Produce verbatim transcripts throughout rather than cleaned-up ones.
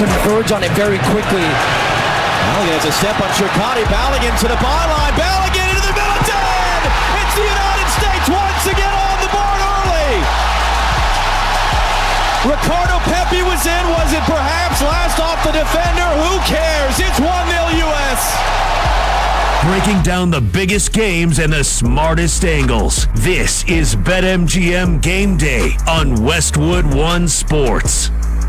converge on it very quickly. Balogun has a step on Shirkani. Balogun to the byline. Balogun into the middle. Dead! It's the United States once again on the board early. Ricardo Pepi was in. Was it perhaps last off the defender? Who cares? It's one nil U S. Breaking down the biggest games and the smartest angles. This is BetMGM Game Day on Westwood One Sports.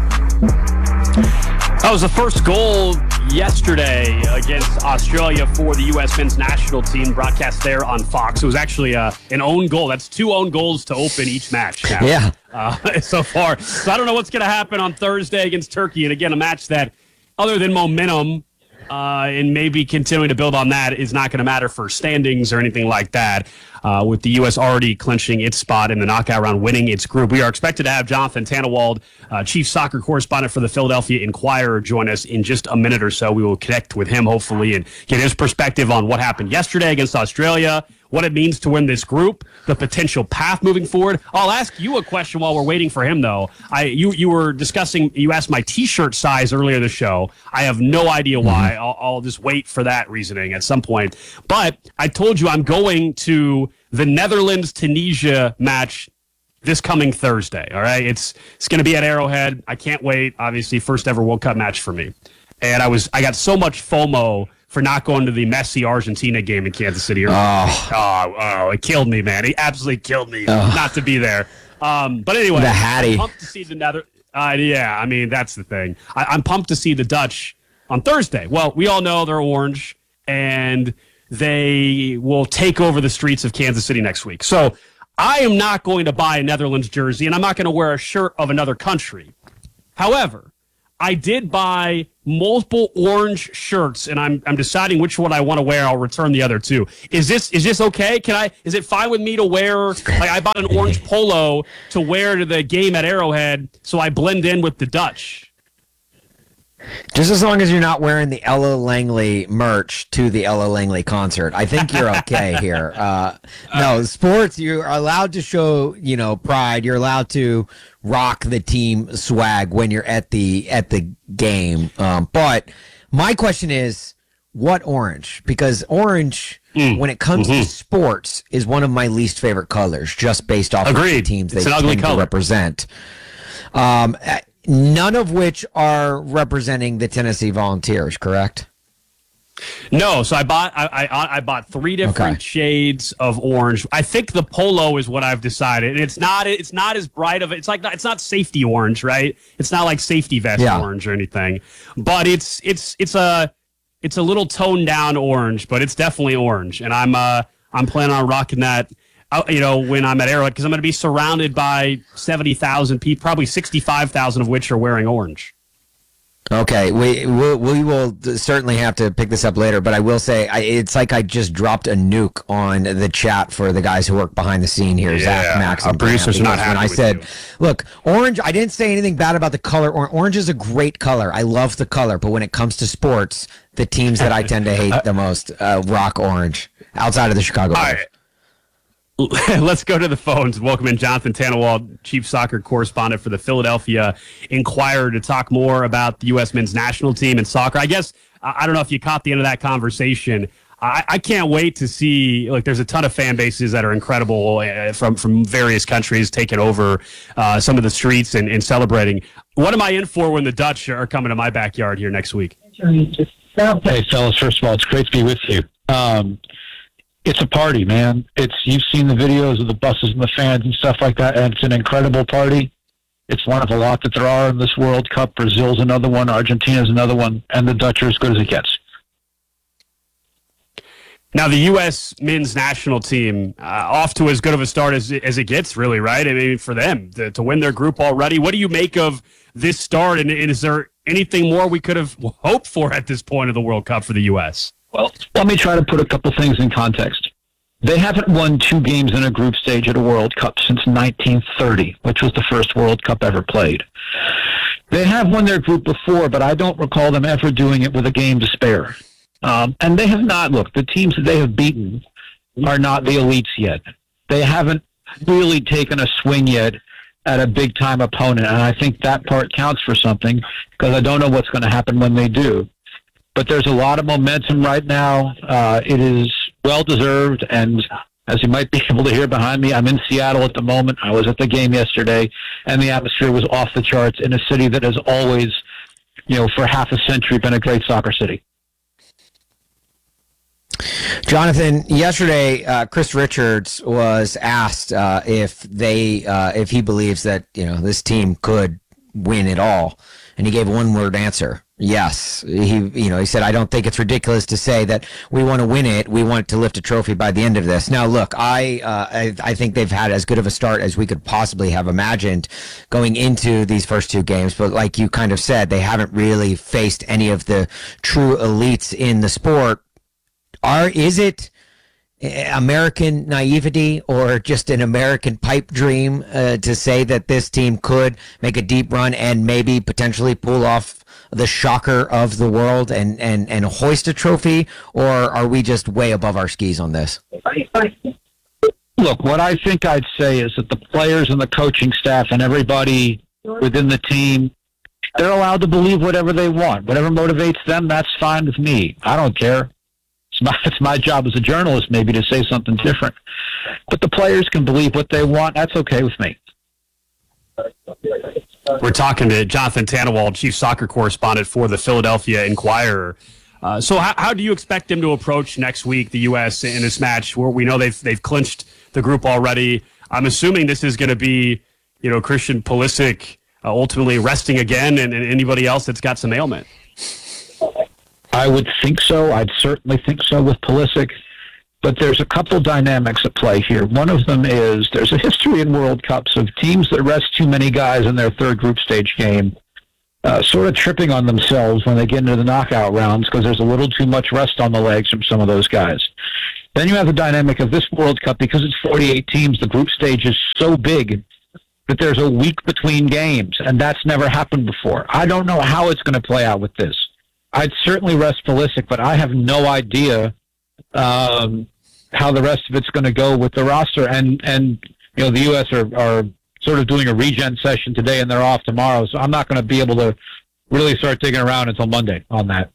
That was the first goal yesterday against Australia for the U S men's national team, broadcast there on Fox. It was actually uh, an own goal. That's two own goals to open each match now, yeah. uh, so far. So I don't know what's going to happen on Thursday against Turkey. And again, a match that, other than momentum, Uh, and maybe continuing to build on that is not going to matter for standings or anything like that, uh, with the U S already clinching its spot in the knockout round, winning its group. We are expected to have Jonathan Tannenwald, uh, chief soccer correspondent for the Philadelphia Inquirer, join us in just a minute or so. We will connect with him, hopefully, and get his perspective on what happened yesterday against Australia, what it means to win this group, the potential path moving forward. I'll ask you a question while we're waiting for him, though. I you you were discussing, you asked my T-shirt size earlier in the show. I have no idea why. I'll, I'll just wait for that reasoning at some point. But I told you I'm going to the Netherlands-Tunisia match this coming Thursday, all right? It's it's going to be at Arrowhead. I can't wait. Obviously, first ever World Cup match for me. And I was I got so much FOMO for not going to the Messi-Argentina game in Kansas City. Oh. oh, oh, it killed me, man. It absolutely killed me oh. not to be there. Um, but anyway, the Hattie. I'm pumped to see the Nether. Uh, yeah, I mean, that's the thing. I, I'm pumped to see the Dutch on Thursday. Well, we all know they're orange, and they will take over the streets of Kansas City next week. So I am not going to buy a Netherlands jersey, and I'm not going to wear a shirt of another country. However, I did buy multiple orange shirts, and I'm I'm deciding which one I want to wear. I'll return the other two. Is this is this okay? Can I? Is it fine with me to wear? Like, I bought an orange polo to wear to the game at Arrowhead, so I blend in with the Dutch. Just as long as you're not wearing the Ella Langley merch to the Ella Langley concert, I think you're okay here. Uh, no, sports, you're allowed to show, you know, pride. You're allowed to rock the team swag when you're at the at the game. Um, but my question is, what orange? Because orange, mm. when it comes mm-hmm. to sports, is one of my least favorite colors, just based off Agreed. of the teams it's they tend to represent. Um, None of which are representing the Tennessee Volunteers, correct? No, so I bought I I, I bought three different okay. shades of orange. I think the polo is what I've decided. It's not it's not as bright of a, it's like not, it's not safety orange, right? It's not like safety vest yeah. orange or anything, but it's it's it's a it's a little toned down orange, but it's definitely orange, and I'm uh I'm planning on rocking that. You know, when I'm at Arrowhead, because I'm going to be surrounded by seventy thousand people, probably sixty-five thousand of which are wearing orange. Okay, we we'll, we will certainly have to pick this up later, but I will say I, it's like I just dropped a nuke on the chat for the guys who work behind the scene here, yeah, Zach, Max, and our producers are not happy when I with said, you. Look, orange, I didn't say anything bad about the color. Orange is a great color. I love the color, but when it comes to sports, the teams that I tend to hate the most uh, rock orange outside of the Chicago Bears. Let's go to the phones. Welcome in Jonathan Tannenwald, chief soccer correspondent for the Philadelphia Inquirer, to talk more about the U S men's national team and soccer. I guess, I don't know if you caught the end of that conversation. I, I can't wait to see, like, there's a ton of fan bases that are incredible uh, from, from various countries taking over uh, some of the streets and, and celebrating. What am I in for when the Dutch are coming to my backyard here next week? Hey, fellas, first of all, it's great to be with you. Um, It's a party, man. It's you've seen the videos of the buses and the fans and stuff like that, and it's an incredible party. It's one of a lot that there are in this World Cup. Brazil's another one, Argentina's another one, and the Dutch are as good as it gets. Now, the U S men's national team, uh, off to as good of a start as, as it gets, really, right? I mean, for them to, to win their group already. What do you make of this start, and, and is there anything more we could have hoped for at this point of the World Cup for the U S? Well, let me try to put a couple things in context. They haven't won two games in a group stage at a World Cup since nineteen thirty, which was the first World Cup ever played. They have won their group before, but I don't recall them ever doing it with a game to spare. Um, and they have not, look, the teams that they have beaten are not the elites yet. They haven't really taken a swing yet at a big-time opponent, and I think that part counts for something because I don't know what's going to happen when they do. But there's a lot of momentum right now. Uh, it is well-deserved, and as you might be able to hear behind me, I'm in Seattle at the moment. I was at the game yesterday, and the atmosphere was off the charts in a city that has always, you know, for half a century been a great soccer city. Jonathan, yesterday, uh, Chris Richards was asked uh, if they, uh, if he believes that you know this team could win it all, and he gave a one-word answer: yes. He, you know, he said, "I don't think it's ridiculous to say that we want to win it. We want to lift a trophy by the end of this." Now, look, I, uh, I, I think they've had as good of a start as we could possibly have imagined going into these first two games. But like you kind of said, they haven't really faced any of the true elites in the sport. Are, is it American naivety or just an American pipe dream uh, to say that this team could make a deep run and maybe potentially pull off the shocker of the world and, and, and hoist a trophy? Or are we just way above our skis on this? Look, what I think I'd say is that the players and the coaching staff and everybody within the team, they're allowed to believe whatever they want. Whatever motivates them, that's fine with me. I don't care. It's my, it's my job as a journalist maybe to say something different. But the players can believe what they want. That's okay with me. We're talking to Jonathan Tannenwald, chief soccer correspondent for the Philadelphia Inquirer. Uh, so how, how do you expect him to approach next week, the U S in this match where we know they've they've clinched the group already? I'm assuming this is going to be, you know, Christian Pulisic uh, ultimately resting again and, and anybody else that's got some ailment. I would think so. I'd certainly think so with Pulisic. But there's a couple dynamics at play here. One of them is there's a history in World Cups of teams that rest too many guys in their third group stage game, uh, sort of tripping on themselves when they get into the knockout rounds because there's a little too much rest on the legs from some of those guys. Then you have the dynamic of this World Cup, because it's forty-eight teams, the group stage is so big that there's a week between games, and that's never happened before. I don't know how it's going to play out with this. I'd certainly rest Pulisic, but I have no idea um, how the rest of it's going to go with the roster. And, and you know, the U S are, are sort of doing a regen session today, and they're off tomorrow, so I'm not going to be able to really start digging around until Monday on that.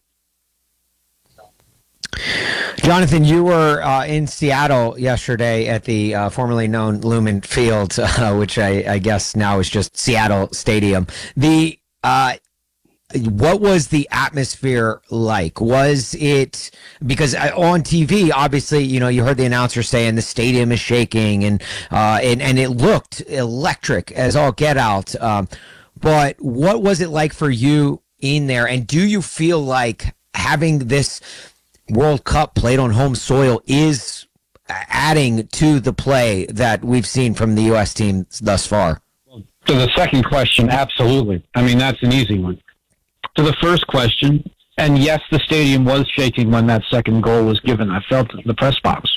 Jonathan, you were uh, in Seattle yesterday at the uh, formerly known Lumen Field, uh, which I, I guess now is just Seattle Stadium. The uh, what was the atmosphere like? Was it, because on T V, obviously, you know, you heard the announcer saying the stadium is shaking, and uh, and and it looked electric as all get out. Um, but what was it like for you in there? And do you feel like having this World Cup played on home soil is adding to the play that we've seen from the U S team thus far? To the second question, absolutely. I mean, that's an easy one. To the first question, and yes, the stadium was shaking when that second goal was given. I felt it in the press box.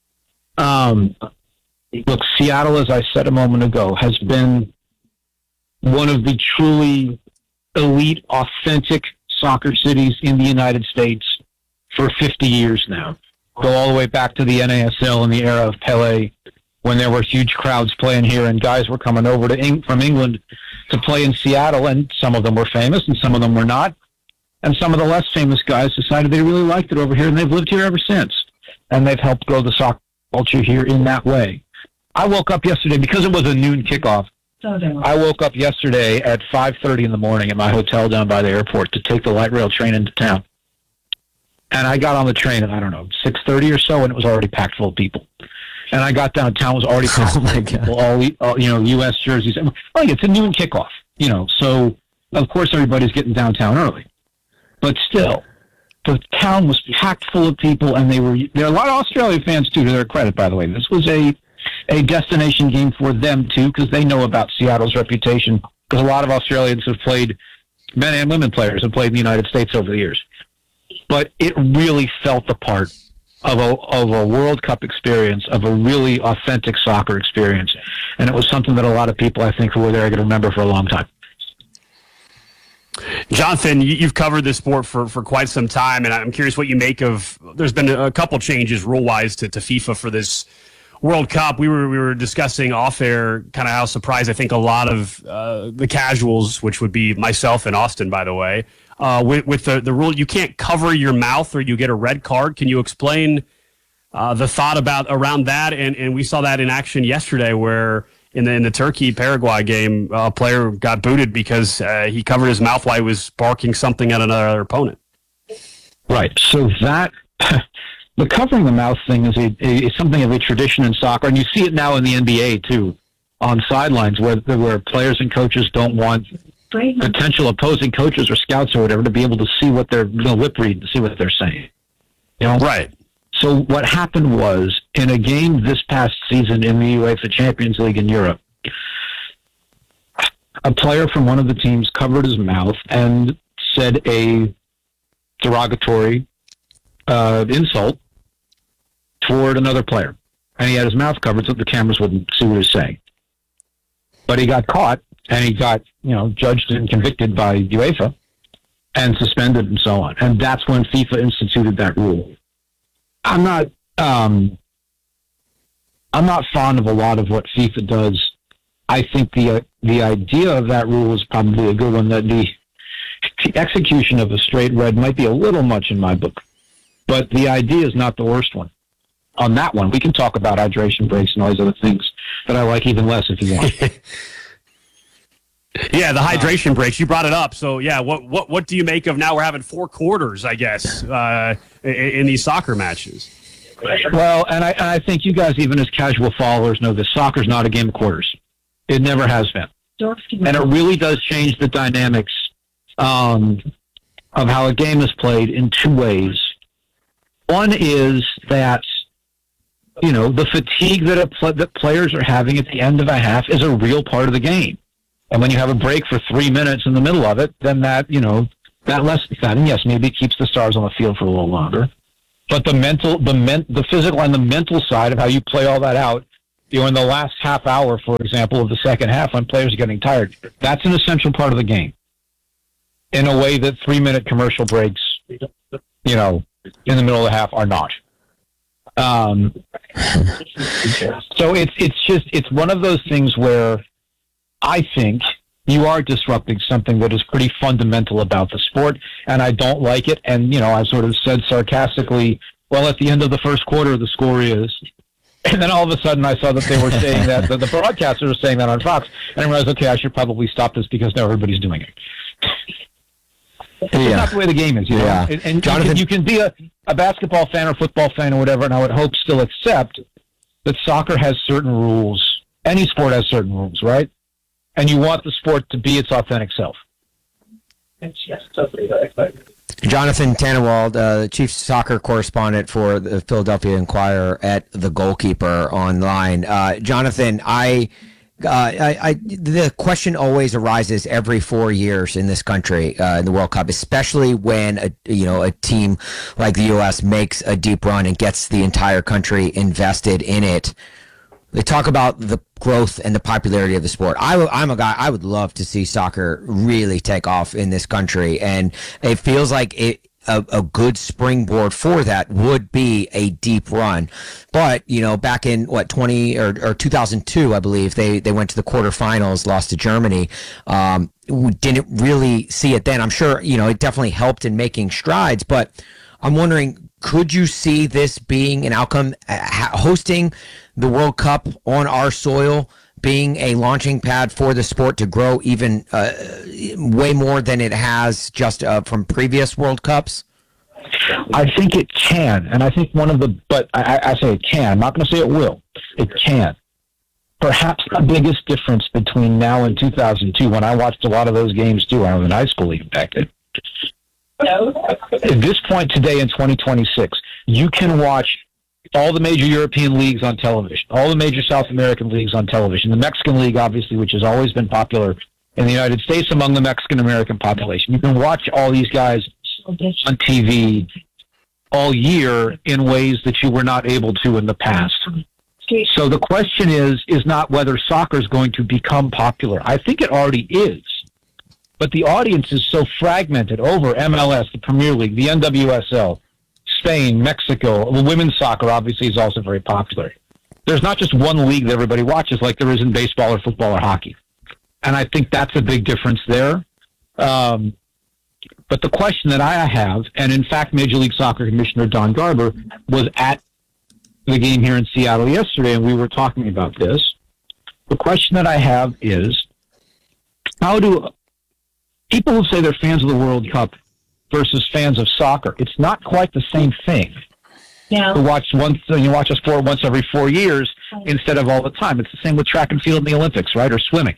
Um, look, Seattle, as I said a moment ago, has been one of the truly elite, authentic soccer cities in the United States for fifty years now. Go all the way back to the N A S L in the era of Pelé, when there were huge crowds playing here and guys were coming over to Eng- from England to play in Seattle, and some of them were famous and some of them were not. And some of the less famous guys decided they really liked it over here, and they've lived here ever since. And they've helped grow the soccer culture here in that way. I woke up yesterday, because it was a noon kickoff, I woke up yesterday at five thirty in the morning at my hotel down by the airport to take the light rail train into town. And I got on the train at, I don't know, six thirty or so, and it was already packed full of people. And I got downtown, it was already packed full of people, all, all, you know, U S jerseys. Like, it's a noon kickoff, you know, so of course everybody's getting downtown early. But still, the town was packed full of people, and they were, there are a lot of Australia fans, too, to their credit, by the way. This was a, a destination game for them, too, because they know about Seattle's reputation, because a lot of Australians have played, men and women players have played in the United States over the years. But it really felt the part of a of a World Cup experience, of a really authentic soccer experience. And it was something that a lot of people, I think, who were there are going to remember for a long time. Jonathan, you've covered this sport for, for quite some time, and I'm curious what you make of, there's been a couple changes rule-wise to, to FIFA for this World Cup, we were we were discussing off air kind of how surprised I think a lot of uh, the casuals, which would be myself and Austin, by the way, uh, with, with the, the rule you can't cover your mouth or you get a red card. Can you explain uh, the thought about around that? And and we saw that in action yesterday, where in the in the Turkey Paraguay game, a player got booted because uh, he covered his mouth while he was barking something at another opponent. Right. So that. The covering the mouth thing is a, a something of a tradition in soccer, and you see it now in the N B A too, on sidelines where where players and coaches don't want potential opposing coaches or scouts or whatever to be able to see what they're you know, lip read to see what they're saying. You know, right. So what happened was in a game this past season in the UEFA Champions League in Europe, a player from one of the teams covered his mouth and said a derogatory uh, insult toward another player. And he had his mouth covered so the cameras wouldn't see what he was saying. But he got caught, and he got, you know, judged and convicted by UEFA and suspended and so on. And that's when FIFA instituted that rule. I'm not, um, I'm not fond of a lot of what FIFA does. I think the uh, the idea of that rule is probably a good one. That the, the execution of a straight red might be a little much in my book, but the idea is not the worst one. On that one, we can talk about hydration breaks and all these other things that I like even less if you want. Yeah, the hydration breaks. You brought it up. So, yeah, what what what do you make of now we're having four quarters, I guess, uh, in, in these soccer matches? Well, and I, and I think you guys, even as casual followers, know this. Soccer's not a game of quarters. It never has been. And it really does change the dynamics um, of how a game is played in two ways. One is that, you know, the fatigue that, a pl- that players are having at the end of a half is a real part of the game. And when you have a break for three minutes in the middle of it, then that, you know, that lessens that. And yes, maybe it keeps the stars on the field for a little longer. But the mental, the men, the physical and the mental side of how you play all that out, you know, in the last half hour, for example, of the second half when players are getting tired, that's an essential part of the game. In a way that three-minute commercial breaks, you know, in the middle of the half are not. Um, so it's it's just it's one of those things where I think you are disrupting something that is pretty fundamental about the sport, and I don't like it. And you know, I sort of said sarcastically, "Well, at the end of the first quarter, the score is." And then all of a sudden, I saw that they were saying that the, the broadcasters were saying that on Fox, and I realized, okay, I should probably stop this because now everybody's doing it. It's yeah. not the way the game is, you know? Yeah. And, and Jonathan, you, can, you can be a, a basketball fan or football fan or whatever, and I would hope still accept that soccer has certain rules. Any sport has certain rules, right? And you want the sport to be its authentic self. Yes, totally. Jonathan Tannenwald, uh, the chief soccer correspondent for the Philadelphia Inquirer at The Goalkeeper online. Uh, Jonathan, I, uh, I, I, the question always arises every four years in this country uh, in the World Cup, especially when a you know a team like the U S makes a deep run and gets the entire country invested in it. They talk about the growth and the popularity of the sport. I, I'm a guy, I would love to see soccer really take off in this country. And it feels like it, a, a good springboard for that would be a deep run. But, you know, back in, what, twenty or, or two thousand two, I believe, they, they went to the quarterfinals, lost to Germany. Um, we didn't really see it then. I'm sure, you know, it definitely helped in making strides. But I'm wondering, could you see this being an outcome, uh, hosting the World Cup on our soil, being a launching pad for the sport to grow even uh, way more than it has just uh, from previous World Cups? I think it can, and I think one of the, but I, I say it can, I'm not going to say it will, it can. Perhaps the biggest difference between now and two thousand two, when I watched a lot of those games too, I was in high school even back then. At this point today in twenty twenty-six, you can watch all the major European leagues on television, all the major South American leagues on television, the Mexican League, obviously, which has always been popular in the United States among the Mexican-American population. You can watch all these guys on T V all year in ways that you were not able to in the past. So the question is, is not whether soccer is going to become popular. I think it already is. But the audience is so fragmented over M L S, the Premier League, the N W S L, Spain, Mexico. Well, women's soccer obviously is also very popular. there's not just one league that everybody watches like there is in baseball or football or hockey. And I think that's a big difference there. Um, but the question that I have, and in fact, Major League Soccer Commissioner Don Garber was at the game here in Seattle yesterday, and we were talking about this. The question that I have is, how do people who say they're fans of the World Cup versus fans of soccer, it's not quite the same thing. Yeah. To watch once, you watch a sport once every four years instead of all the time. It's the same with track and field in the Olympics, right, or swimming.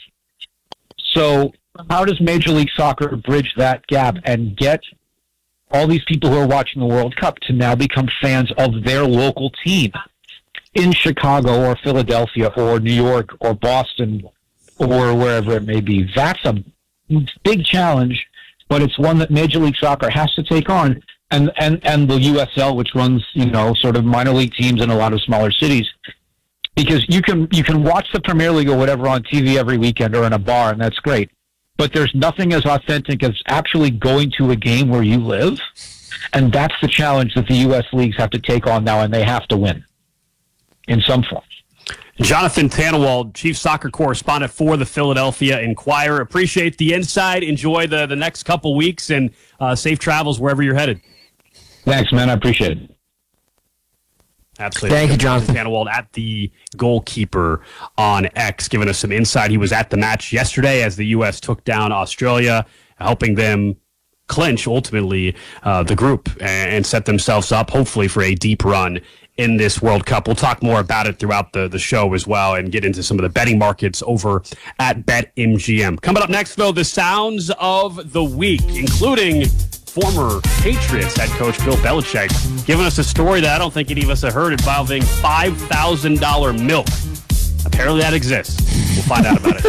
So how does Major League Soccer bridge that gap and get all these people who are watching the World Cup to now become fans of their local team in Chicago or Philadelphia or New York or Boston or wherever it may be? That's a big challenge, but it's one that Major League Soccer has to take on. And, and, and the U S L, which runs, you know, sort of minor league teams in a lot of smaller cities, because you can you can watch the Premier League or whatever on T V every weekend or in a bar, and that's great. But there's nothing as authentic as actually going to a game where you live, and that's the challenge that the U S leagues have to take on now, and they have to win in some form. Jonathan Tannenwald, chief soccer correspondent for the Philadelphia Inquirer. Appreciate the insight. Enjoy the, the next couple weeks, and uh, safe travels wherever you're headed. Thanks, man. I appreciate it. Absolutely. Thank you, Jonathan. Tannenwald at the goalkeeper on X, giving us some insight. He was at the match yesterday as the U S took down Australia, helping them clinch, ultimately, uh, the group and set themselves up, hopefully, for a deep run in this World Cup. We'll talk more about it throughout the, the show as well and get into some of the betting markets over at BetMGM. Coming up next, though, the sounds of the week, including former Patriots head coach Bill Belichick giving us a story that I don't think any of us have heard involving five thousand dollars milk. Apparently that exists. We'll find out about it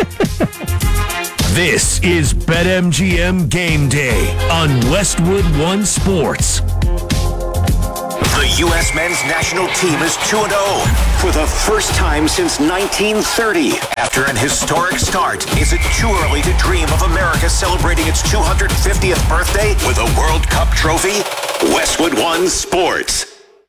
next. This is BetMGM Game Day on Westwood One Sports. The U S men's national team is two and oh for the first time since nineteen thirty. After an historic start, is it too early to dream of America celebrating its two hundred fiftieth birthday with a World Cup trophy? Westwood One Sports.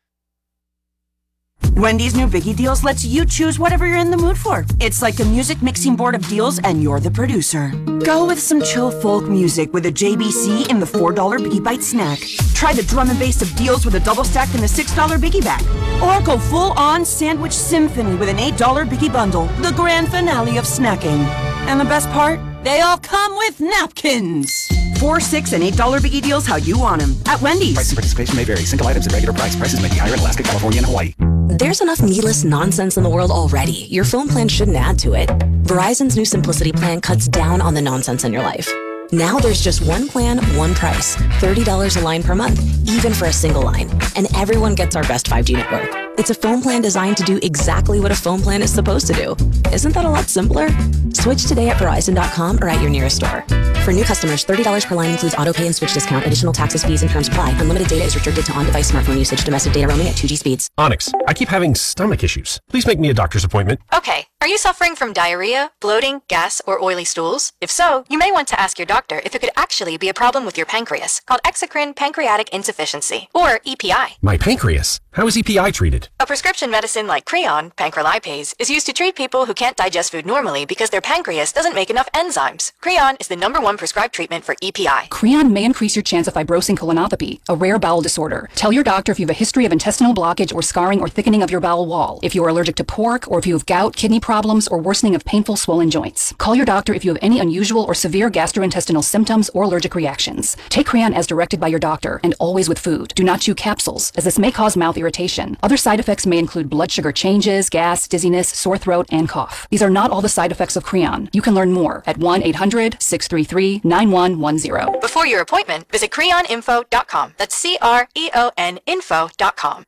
Wendy's new Biggie Deals lets you choose whatever you're in the mood for. It's like a music mixing board of deals, and you're the producer. Go with some chill folk music with a J B C in the four dollar Biggie Bite snack. Try the drum and bass of deals with a double stack in the six dollar Biggie bag. Or go full-on sandwich symphony with an eight dollar Biggie bundle, the grand finale of snacking. And the best part? They all come with napkins. Four, six, and eight dollar Biggie Deals how you want them at Wendy's. Price and participation may vary. Single items at regular price. Prices may be higher in Alaska, California, and Hawaii. There's enough needless nonsense in the world already. Your phone plan shouldn't add to it. Verizon's new Simplicity plan cuts down on the nonsense in your life. Now there's just one plan, one price. thirty dollars a line per month, even for a single line. And everyone gets our best five G network. It's a phone plan designed to do exactly what a phone plan is supposed to do. Isn't that a lot simpler? Switch today at Verizon dot com or at your nearest store. For new customers, thirty dollars per line includes auto pay and switch discount. Additional taxes, fees, and terms apply. Unlimited data is restricted to on-device smartphone usage. Domestic data roaming at two G speeds. Onyx, I keep having stomach issues. Please make me a doctor's appointment. Okay. Are you suffering from diarrhea, bloating, gas, or oily stools? If so, you may want to ask your doctor if it could actually be a problem with your pancreas, called exocrine pancreatic insufficiency, or E P I. My pancreas? How is E P I treated? A prescription medicine like Creon, pancrelipase, is used to treat people who can't digest food normally because their pancreas doesn't make enough enzymes. Creon is the number one prescribed treatment for E P I. Creon may increase your chance of fibrosing colonopathy, a rare bowel disorder. Tell your doctor if you have a history of intestinal blockage or scarring or thickening of your bowel wall, if you are allergic to pork, or if you have gout, kidney problems, or worsening of painful swollen joints. Call your doctor if you have any unusual or severe gastrointestinal symptoms or allergic reactions. Take Creon as directed by your doctor, and always with food. Do not chew capsules, as this may cause mouth irritation. Other side effects may include blood sugar changes, gas, dizziness, sore throat, and cough. These are not all the side effects of Creon. You can learn more at one eight hundred, six three three, nine one one zero. Before your appointment, visit creon info dot com. That's C R E O N info dot com.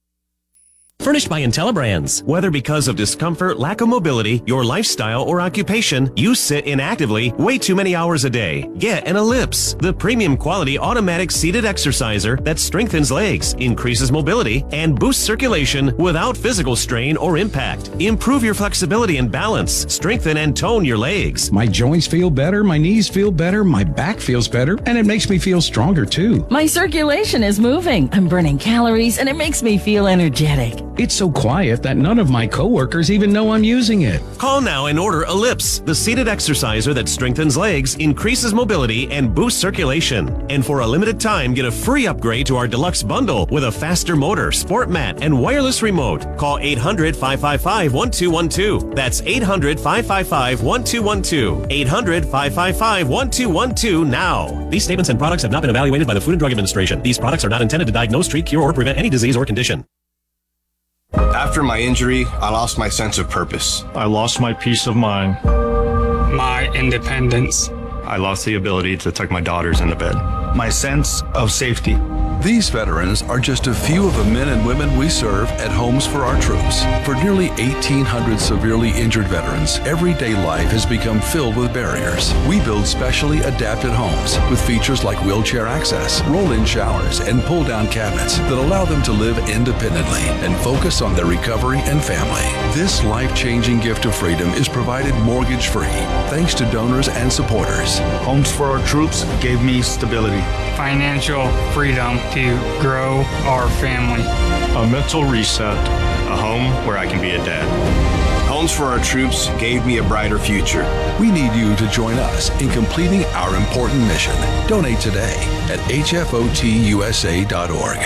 Furnished by IntelliBrands. Whether because of discomfort, lack of mobility, your lifestyle, or occupation, you sit inactively way too many hours a day. Get an Ellipse, the premium quality automatic seated exerciser that strengthens legs, increases mobility, and boosts circulation without physical strain or impact. Improve your flexibility and balance. Strengthen and tone your legs. My joints feel better, my knees feel better, my back feels better, and it makes me feel stronger too. My circulation is moving. I'm burning calories, and it makes me feel energetic. It's so quiet that none of my coworkers even know I'm using it. Call now and order Ellipse, the seated exerciser that strengthens legs, increases mobility, and boosts circulation. And for a limited time, get a free upgrade to our deluxe bundle with a faster motor, sport mat, and wireless remote. Call eight hundred, five five five, one two one two. That's eight hundred, five five five, one two one two. eight hundred, five five five, one two one two now. These statements and products have not been evaluated by the Food and Drug Administration. These products are not intended to diagnose, treat, cure, or prevent any disease or condition. After my injury, I lost my sense of purpose. I lost my peace of mind. My independence. I lost the ability to tuck my daughters into bed. My sense of safety. These veterans are just a few of the men and women we serve at Homes for Our Troops. For nearly eighteen hundred severely injured veterans, everyday life has become filled with barriers. We build specially adapted homes with features like wheelchair access, roll-in showers, and pull-down cabinets that allow them to live independently and focus on their recovery and family. This life-changing gift of freedom is provided mortgage-free thanks to donors and supporters. Homes for Our Troops gave me stability, financial freedom to grow our family, a mental reset, a home where I can be a dad. Homes for Our Troops gave me a brighter future. We need you to join us in completing our important mission. Donate today at H F O T U S A dot org.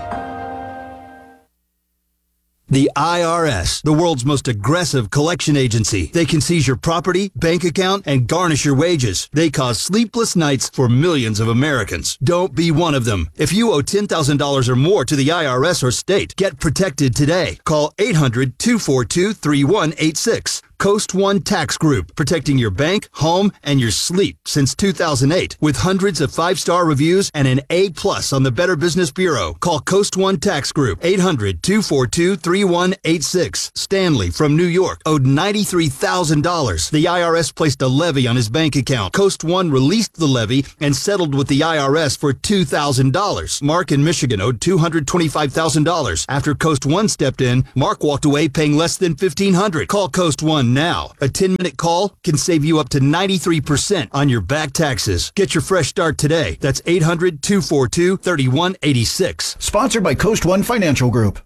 The I R S, the world's most aggressive collection agency. They can seize your property, bank account, and garnish your wages. They cause sleepless nights for millions of Americans. Don't be one of them. If you owe ten thousand dollars or more to the I R S or state, get protected today. Call eight hundred, two four two, three one eight six. Coast One Tax Group, protecting your bank, home, and your sleep since two thousand eight. With hundreds of five-star reviews and an A plus on the Better Business Bureau. Call Coast One Tax Group, eight hundred, two four two, three one eight six. Stanley from New York owed ninety-three thousand dollars. The I R S placed a levy on his bank account. Coast One released the levy and settled with the I R S for two thousand dollars. Mark in Michigan owed two hundred twenty-five thousand dollars. After Coast One stepped in, Mark walked away paying less than fifteen hundred dollars. Call Coast One now. A ten-minute call can save you up to ninety-three percent on your back taxes. Get your fresh start today. That's eight hundred, two four two, three one eight six. Sponsored by Coast One Financial Group.